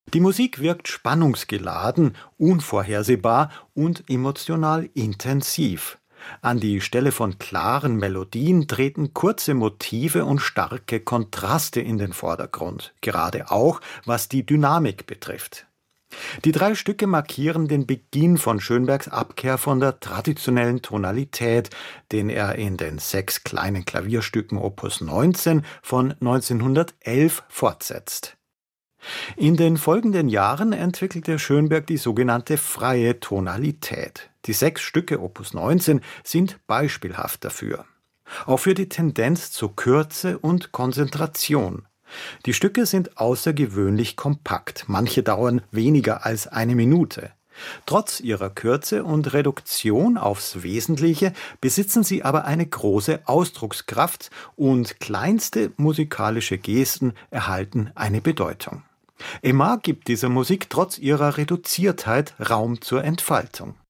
Die Musik wirkt spannungsgeladen, unvorhersehbar und emotional intensiv. An die Stelle von klaren Melodien treten kurze Motive und starke Kontraste in den Vordergrund, gerade auch was die Dynamik betrifft. Die drei Stücke markieren den Beginn von Schönbergs Abkehr von der traditionellen Tonalität, den er in den 6 kleinen Klavierstücken Opus 19 von 1911 fortsetzt. In den folgenden Jahren entwickelte Schönberg die sogenannte freie Tonalität. Die 6 Stücke Opus 19 sind beispielhaft dafür. Auch für die Tendenz zu Kürze und Konzentration. Die Stücke sind außergewöhnlich kompakt, manche dauern weniger als 1 Minute. Trotz ihrer Kürze und Reduktion aufs Wesentliche besitzen sie aber eine große Ausdruckskraft und kleinste musikalische Gesten erhalten eine Bedeutung. Aimar gibt dieser Musik trotz ihrer Reduziertheit Raum zur Entfaltung.